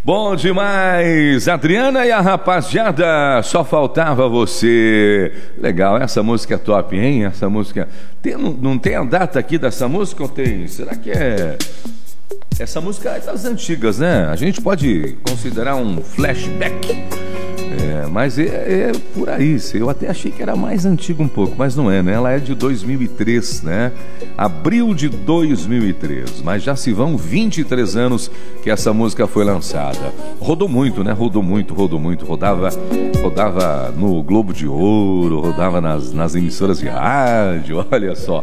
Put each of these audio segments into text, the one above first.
Bom demais, Adriana e a rapaziada, só faltava você. Legal, essa música é top, hein? Essa música, não tem a data aqui dessa música ou tem? Será que é... Essa música é das antigas, né? A gente pode considerar um flashback. Mas é por aí. Eu até achei que era mais antigo um pouco, mas não é, né? Ela é de 2003, né? Abril de 2003. Mas já se vão 23 anos que essa música foi lançada. Rodou muito, né? Rodou muito. Rodava no Globo de Ouro, rodava nas emissoras de rádio. Olha só.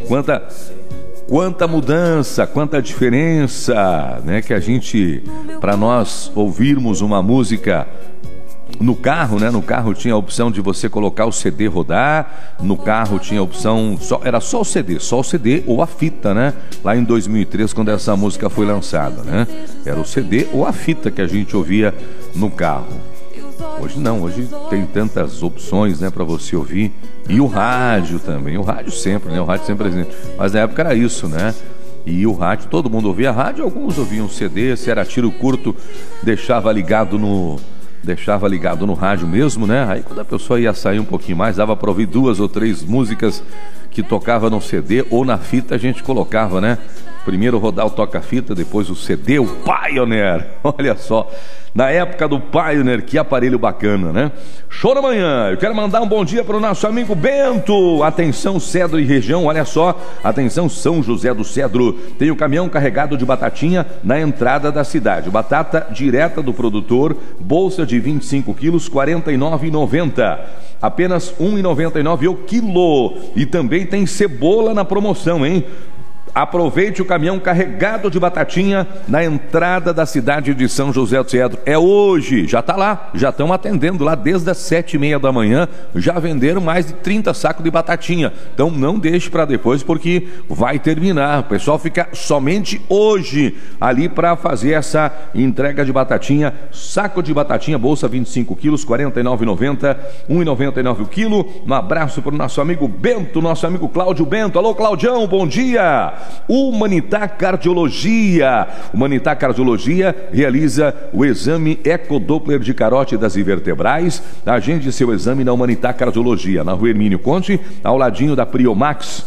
Quanta mudança, quanta diferença, né? Que a gente, para nós ouvirmos uma música no carro, né? No carro tinha a opção de você colocar o CD rodar. No carro tinha a opção, era só o CD ou a fita, né? Lá em 2003, quando essa música foi lançada, né? Era o CD ou a fita que a gente ouvia no carro. Hoje não, hoje tem tantas opções, né, para você ouvir. E o rádio também, o rádio sempre, né? O rádio sempre presente. Mas na época era isso, né? E o rádio, todo mundo ouvia rádio, alguns ouviam CD, se era tiro curto, deixava ligado no rádio mesmo, né? Aí quando a pessoa ia sair um pouquinho mais, dava para ouvir 2 ou 3 músicas que tocava no CD ou na fita, a gente colocava, né? Primeiro rodar o toca-fita, depois o CD, o Pioneer. Olha só, na época do Pioneer, que aparelho bacana, né? Show da manhã, eu quero mandar um bom dia para o nosso amigo Bento. Atenção, Cedro e região, olha só. Atenção, São José do Cedro. Tem o caminhão carregado de batatinha na entrada da cidade. Batata direta do produtor, bolsa de 25 quilos, R$ 49,90. Apenas R$ 1,99 o quilo. E também tem cebola na promoção, hein? Aproveite o caminhão carregado de batatinha na entrada da cidade de São José do Cedro. É hoje, já está lá, já estão atendendo lá desde as 7h30 da manhã, já venderam mais de 30 sacos de batatinha. Então não deixe para depois, porque vai terminar. O pessoal fica somente hoje ali para fazer essa entrega de batatinha. Saco de batatinha, bolsa 25 quilos, R$ 49,90, R$ 1,99 o quilo. Um abraço para o nosso amigo Bento, nosso amigo Cláudio Bento. Alô, Claudião, bom dia! Humanitar Cardiologia. Humanitar Cardiologia realiza o exame ecodoppler de carótidas e vertebrais. Agende seu exame na Humanitar Cardiologia, na Rua Hermínio Conte, ao ladinho da Priomax.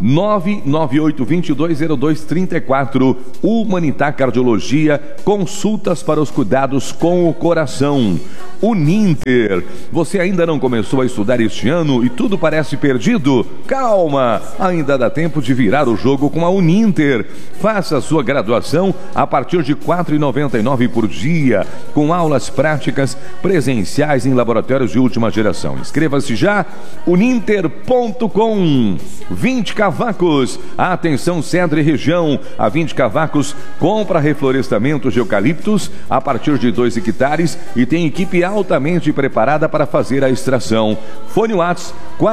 998-220234. Humanitar Cardiologia, consultas para os cuidados com o coração. Uninter, você ainda não começou a estudar este ano e tudo parece perdido? Calma, ainda dá tempo de virar o jogo com a Uninter. Faça a sua graduação a partir de R$ 4,99 por dia, com aulas práticas presenciais em laboratórios de última geração. Inscreva-se já, uninter.com. 20 cavacos, atenção Cedro e região, a 20 cavacos compra reflorestamento de eucaliptos a partir de 2 hectares e tem equipe altamente preparada para fazer a extração. Fone WhatsApp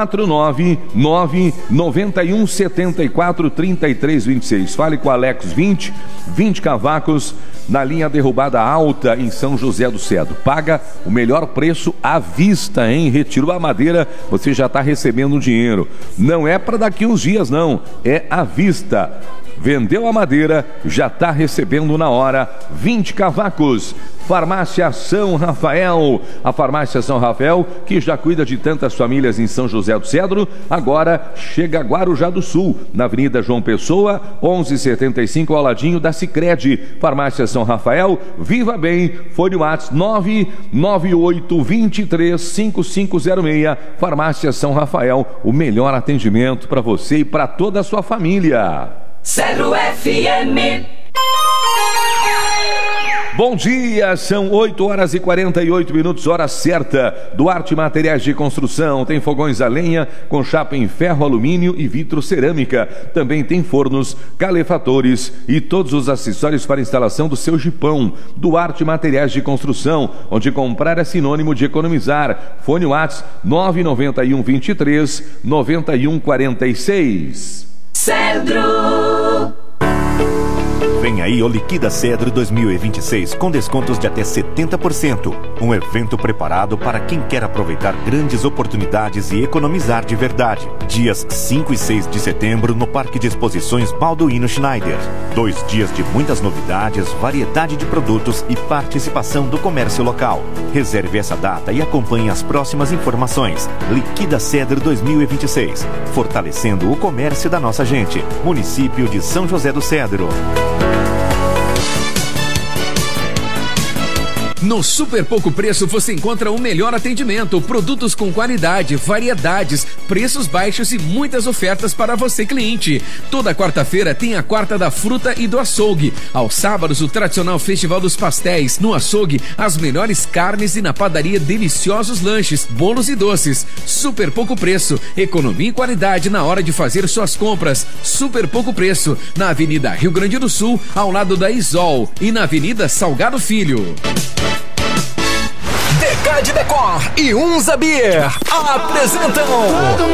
499-9174-3326. Fale com Alex 20 cavacos na linha derrubada alta em São José do Cedro. Paga o melhor preço à vista, hein? Retirou a madeira, você já está recebendo o dinheiro. Não é para daqui uns dias, não. É à vista. Vendeu a madeira, já está recebendo na hora. 20 cavacos. Farmácia São Rafael. A Farmácia São Rafael, que já cuida de tantas famílias em São José do Cedro, agora chega a Guarujá do Sul, na Avenida João Pessoa, 1175, ao ladinho da Sicredi. Farmácia São Rafael, viva bem. Fone WhatsApp 998235506. Farmácia São Rafael, o melhor atendimento para você e para toda a sua família. Cedro FM. Bom dia, são 8h48, hora certa. Duarte Materiais de Construção tem fogões a lenha com chapa em ferro, alumínio e vitro cerâmica. Também tem fornos, calefatores e todos os acessórios para instalação do seu jipão. Duarte Materiais de Construção, onde comprar é sinônimo de economizar. Fone WhatsApp 99123-9146. Cedro. Vem aí o Liquida Cedro 2026 com descontos de até 70%. Um evento preparado para quem quer aproveitar grandes oportunidades e economizar de verdade. Dias 5 e 6 de setembro no Parque de Exposições Balduino Schneider. 2 dias de muitas novidades, variedade de produtos e participação do comércio local. Reserve essa data e acompanhe as próximas informações. Liquida Cedro 2026. Fortalecendo o comércio da nossa gente. Município de São José do Cedro. No Super Pouco Preço você encontra o melhor atendimento, produtos com qualidade, variedades, preços baixos e muitas ofertas para você, cliente. Toda quarta-feira tem a Quarta da Fruta e do Açougue. Aos sábados, o tradicional Festival dos Pastéis. No Açougue, as melhores carnes e na padaria, deliciosos lanches, bolos e doces. Super Pouco Preço, economia e qualidade na hora de fazer suas compras. Super Pouco Preço, na Avenida Rio Grande do Sul, ao lado da Isol, e na Avenida Salgado Filho. Decade Decor e Unza Beer apresentam